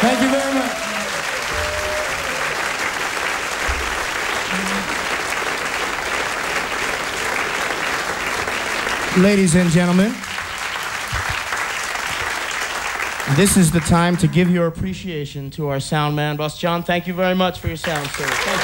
Thank you very much. Ladies and gentlemen, this is the time to give your appreciation to our sound man, Boss John. Thank you very much for your sound, sir. Thank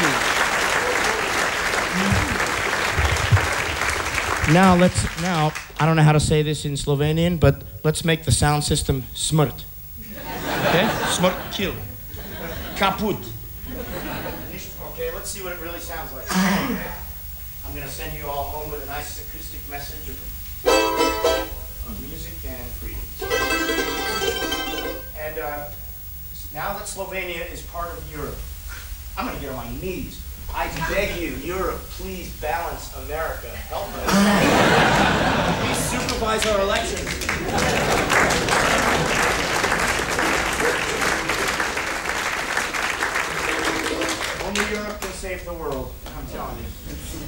you. Now, I don't know how to say this in Slovenian, but let's make the sound system smrt. Okay? Smrt, kill. Kaput. Okay, let's see what it really sounds like. I'm going to send you all home with a nice acoustic message of music and freedom. And now that Slovenia is part of Europe, I'm going to get on my knees. I beg you, Europe, please balance America. Help us. Please supervise our elections. Only Europe can save the world, I'm telling you.